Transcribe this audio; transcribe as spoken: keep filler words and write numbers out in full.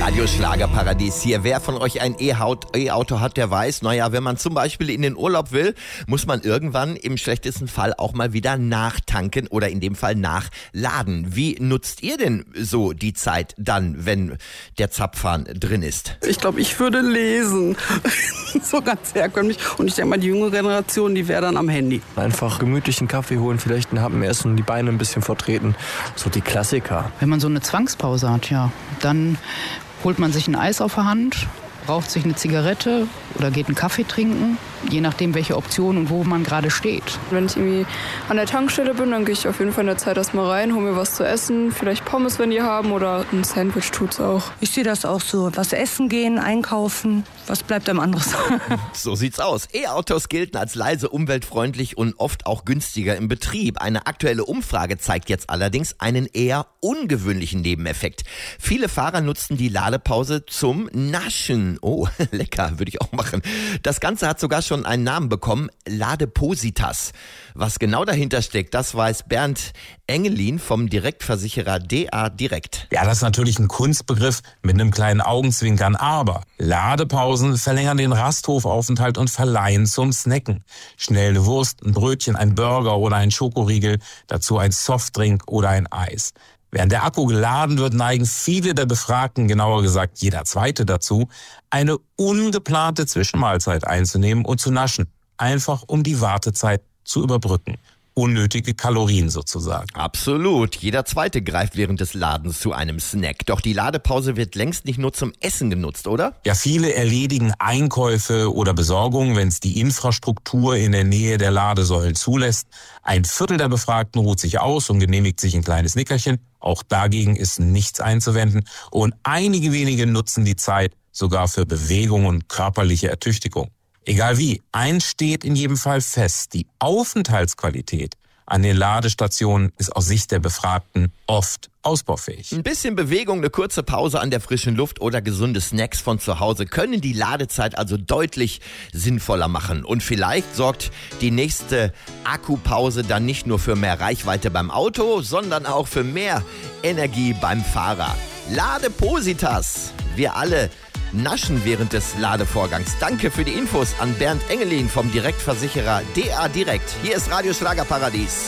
Radio Schlagerparadies hier. Wer von euch ein E-Auto hat, der weiß, naja, wenn man zum Beispiel in den Urlaub will, muss man irgendwann im schlechtesten Fall auch mal wieder nachtanken oder in dem Fall nachladen. Wie nutzt ihr denn so die Zeit dann, wenn der Zapfhahn drin ist? Ich glaube, ich würde lesen. So ganz herkömmlich. Und ich denke mal, die junge Generation, die wäre dann am Handy. Einfach gemütlichen Kaffee holen, vielleicht einen Happen essen, die Beine ein bisschen vertreten. So die Klassiker. Wenn man so eine Zwangspause hat, ja, dann holt man sich ein Eis auf der Hand, raucht sich eine Zigarette oder geht einen Kaffee trinken, je nachdem, welche Option und wo man gerade steht. Wenn ich irgendwie an der Tankstelle bin, dann gehe ich auf jeden Fall in der Zeit erstmal rein, hole mir was zu essen, vielleicht Pommes, wenn die haben, oder ein Sandwich tut's auch. Ich sehe das auch so, was essen gehen, einkaufen, was bleibt einem anderes? So sieht's aus. E-Autos gelten als leise, umweltfreundlich und oft auch günstiger im Betrieb. Eine aktuelle Umfrage zeigt jetzt allerdings einen eher ungewöhnlichen Nebeneffekt. Viele Fahrer nutzen die Ladepause zum Naschen. Oh, lecker, würde ich auch machen. Das Ganze hat sogar schon einen Namen bekommen, Ladepositas. Was genau dahinter steckt, das weiß Bernd Engelin vom Direktversicherer D A Direkt. Ja, das ist natürlich ein Kunstbegriff mit einem kleinen Augenzwinkern, aber Ladepausen verlängern den Rasthofaufenthalt und verleihen zum Snacken. Schnell eine Wurst, ein Brötchen, ein Burger oder ein Schokoriegel, dazu ein Softdrink oder ein Eis. Während der Akku geladen wird, neigen viele der Befragten, genauer gesagt jeder Zweite dazu, eine ungeplante Zwischenmahlzeit einzunehmen und zu naschen. Einfach um die Wartezeit zu überbrücken. Unnötige Kalorien sozusagen. Absolut. Jeder Zweite greift während des Ladens zu einem Snack. Doch die Ladepause wird längst nicht nur zum Essen genutzt, oder? Ja, viele erledigen Einkäufe oder Besorgungen, wenn es die Infrastruktur in der Nähe der Ladesäulen zulässt. Ein Viertel der Befragten ruht sich aus und genehmigt sich ein kleines Nickerchen. Auch dagegen ist nichts einzuwenden. Und einige wenige nutzen die Zeit sogar für Bewegung und körperliche Ertüchtigung. Egal wie, eins steht in jedem Fall fest: Die Aufenthaltsqualität an den Ladestationen ist aus Sicht der Befragten oft ausbaufähig. Ein bisschen Bewegung, eine kurze Pause an der frischen Luft oder gesunde Snacks von zu Hause können die Ladezeit also deutlich sinnvoller machen. Und vielleicht sorgt die nächste Akkupause dann nicht nur für mehr Reichweite beim Auto, sondern auch für mehr Energie beim Fahrer. Ladepositas. Wir alle naschen während des Ladevorgangs. Danke für die Infos an Bernd Engelin vom Direktversicherer D A Direkt. Hier ist Radio Schlagerparadies.